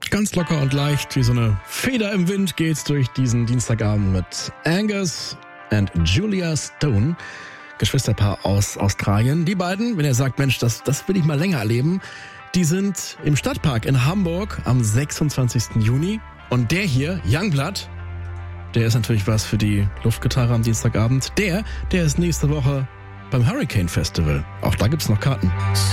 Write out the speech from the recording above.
Ganz locker und leicht, wie so eine Feder im Wind, geht's durch diesen Dienstagabend mit Angus und Julia Stone, Geschwisterpaar aus Australien. Die beiden, wenn ihr sagt, Mensch, das will ich mal länger erleben, die sind im Stadtpark in Hamburg am 26. Juni. Und der hier, Youngblood, der ist natürlich was für die Luftgitarre am Dienstagabend. Der ist nächste Woche beim Hurricane Festival. Auch da gibt's noch Karten.